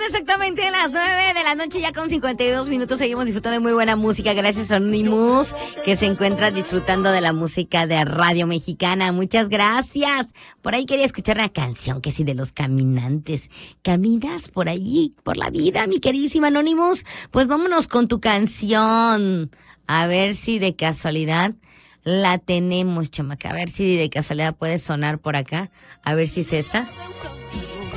exactamente las 9 de la noche, ya con 52 minutos. Seguimos disfrutando de muy buena música. Gracias a Anonymous, que se encuentra disfrutando de la música de Radio Mexicana. Muchas gracias. Por ahí quería escuchar una canción que sí, de Los Caminantes. ¿Caminas por ahí, por la vida, mi queridísima Anonymous? Pues vámonos con tu canción. A ver si de casualidad la tenemos, chamaca. A ver si de casualidad puede sonar por acá. A ver si es esta.